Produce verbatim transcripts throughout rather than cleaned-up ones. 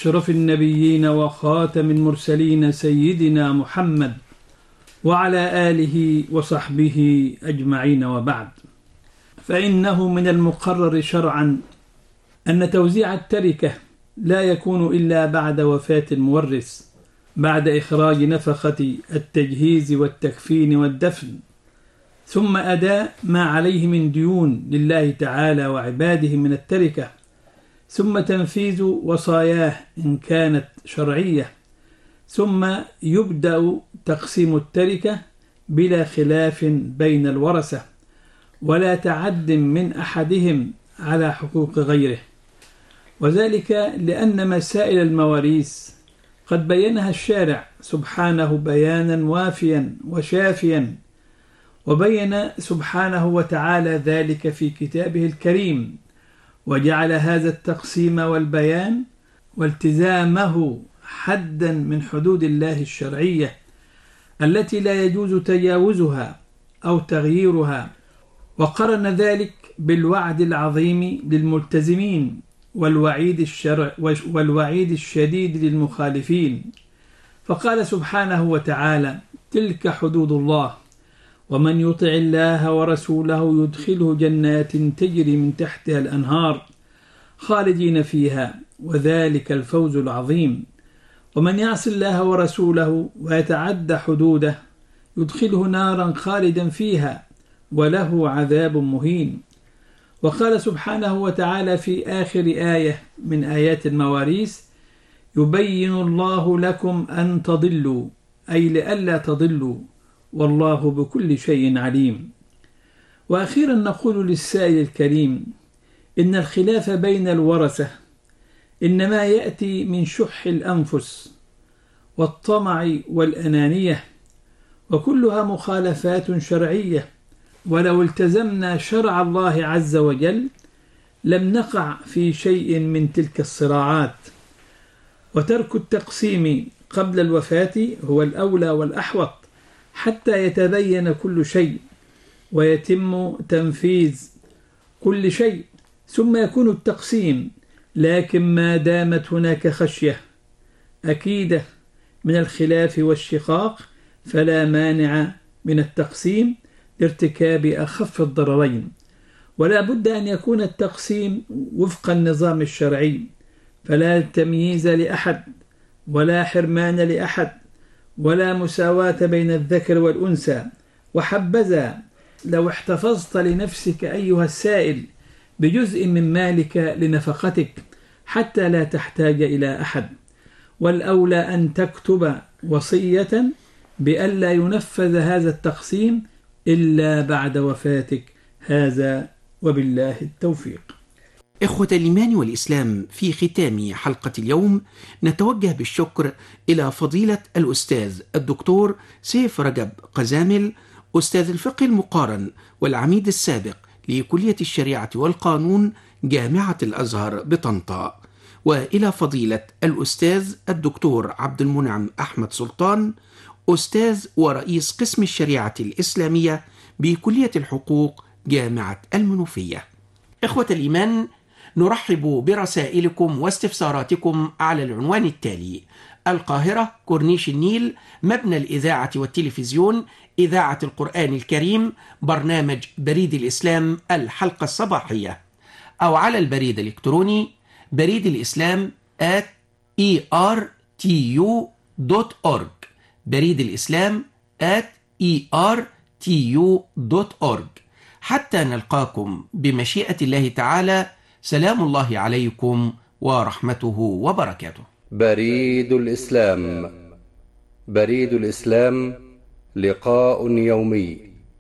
أشرف النبيين وخاتم المرسلين سيدنا محمد وعلى آله وصحبه أجمعين، وبعد. فإنه من المقرر شرعا أن توزيع التركة لا يكون إلا بعد وفاة المورث، بعد إخراج نفقة التجهيز والتكفين والدفن، ثم أداء ما عليه من ديون لله تعالى وعباده من التركة، ثم تنفيذ وصاياه إن كانت شرعية، ثم يبدأ تقسيم التركة بلا خلاف بين الورثة ولا تعد من أحدهم على حقوق غيره، وذلك لأن مسائل المواريث قد بينها الشارع سبحانه بيانا وافيا وشافيا، وبين سبحانه وتعالى ذلك في كتابه الكريم، وجعل هذا التقسيم والبيان والتزامه حدا من حدود الله الشرعية التي لا يجوز تجاوزها أو تغييرها، وقرن ذلك بالوعد العظيم للملتزمين والوعيد الشرع والوعيد الشديد للمخالفين، فقال سبحانه وتعالى: تلك حدود الله ومن يطع الله ورسوله يدخله جنات تجري من تحتها الأنهار خالدين فيها وذلك الفوز العظيم، ومن يعص الله ورسوله ويتعد حدوده يدخله نارا خالدا فيها وله عذاب مهين. وقال سبحانه وتعالى في آخر آية من آيات المواريث: يبين الله لكم أن تضلوا، أي لئلا تضلوا، والله بكل شيء عليم. وأخيرا نقول للسائل الكريم إن الخلاف بين الورثة إنما يأتي من شح الأنفس والطمع والأنانية، وكلها مخالفات شرعية، ولو التزمنا شرع الله عز وجل لم نقع في شيء من تلك الصراعات. وترك التقسيم قبل الوفاة هو الأولى والأحوط حتى يتبين كل شيء ويتم تنفيذ كل شيء، ثم يكون التقسيم. لكن ما دامت هناك خشية أكيدة من الخلاف والشقاق فلا مانع من التقسيم لارتكاب أخف الضررين، ولا بد أن يكون التقسيم وفق النظام الشرعي، فلا تمييز لأحد ولا حرمان لأحد ولا مساواة بين الذكر والأنثى. وحبذا لو احتفظت لنفسك أيها السائل بجزء من مالك لنفقتك حتى لا تحتاج إلى أحد، والأولى أن تكتب وصية بألا ينفذ هذا التقسيم إلا بعد وفاتك. هذا وبالله التوفيق. إخوة الإيمان والإسلام، في ختام حلقة اليوم نتوجه بالشكر إلى فضيلة الأستاذ الدكتور سيف رجب قزامل، أستاذ الفقه المقارن والعميد السابق لكلية الشريعة والقانون جامعة الأزهر بطنطا، وإلى فضيلة الأستاذ الدكتور عبد المنعم أحمد سلطان، أستاذ ورئيس قسم الشريعة الإسلامية بكلية الحقوق جامعة المنوفية. إخوة الإيمان، نرحب برسائلكم واستفساراتكم على العنوان التالي: القاهرة، كورنيش النيل، مبنى الإذاعة والتلفزيون، إذاعة القرآن الكريم، برنامج بريد الإسلام الحلقة الصباحية، أو على البريد الإلكتروني بريد الإسلام at إي آر تي يو دوت أورج، بريد الإسلام at إي آر تي يو دوت أورج. حتى نلقاكم بمشيئة الله تعالى، سلام الله عليكم ورحمته وبركاته. بريد الإسلام. بريد الإسلام لقاء يومي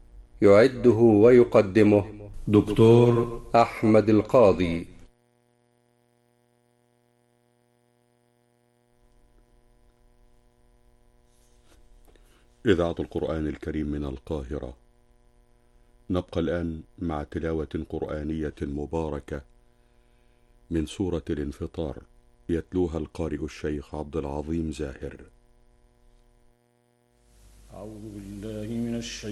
يعده ويقدمه دكتور أحمد القاضي. إذاعة القرآن الكريم من القاهرة. نبقى الآن مع تلاوة قرآنية مباركة من سورة الانفطار، يتلوها القارئ الشيخ عبد العظيم زاهر. أعوذ بالله من الشيطان